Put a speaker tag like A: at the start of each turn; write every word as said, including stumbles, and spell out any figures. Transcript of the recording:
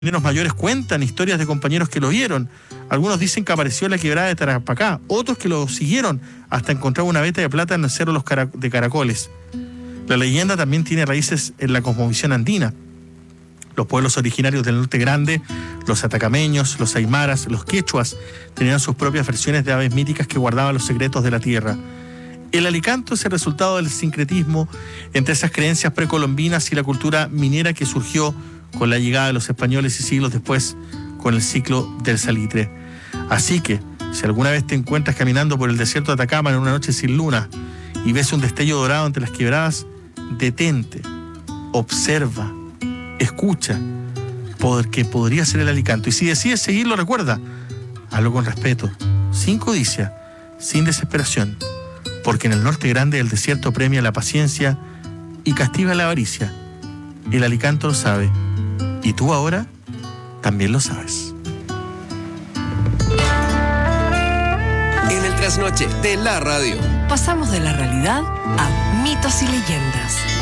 A: Los mayores cuentan historias de compañeros que lo vieron. Algunos dicen que apareció en la quebrada de Tarapacá, otros que lo siguieron hasta encontrar una veta de plata en el Cerro los Cara- de Caracoles. La leyenda también tiene raíces en la cosmovisión andina. Los pueblos originarios del Norte Grande, los atacameños, los aymaras, los quechuas, tenían sus propias versiones de aves míticas que guardaban los secretos de la tierra. El alicanto es el resultado del sincretismo entre esas creencias precolombinas y la cultura minera que surgió con la llegada de los españoles y siglos después con el ciclo del salitre. Así que, si alguna vez te encuentras caminando por el desierto de Atacama en una noche sin luna y ves un destello dorado entre las quebradas, detente, observa, escucha, porque podría ser el alicanto. Y si decides seguirlo, recuerda, hazlo con respeto, sin codicia, sin desesperación, porque en el norte grande el desierto premia la paciencia y castiga la avaricia. El alicanto lo sabe, y tú ahora también lo sabes.
B: En el trasnoche de la radio
C: pasamos de la realidad a mitos y leyendas.